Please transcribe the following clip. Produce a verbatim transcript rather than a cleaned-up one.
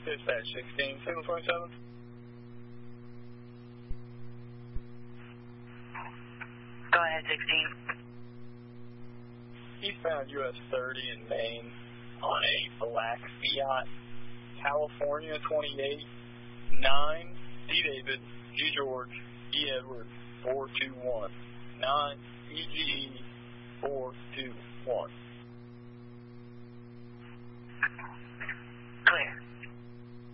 Dispatch sixteen, signal twenty-seven. Go ahead, sixteen. Eastbound U S thirty in Maine on a black Fiat, California twenty-eight, nine, D David, G George, E Edward, four two one. nine, E G E, four two one. Clear.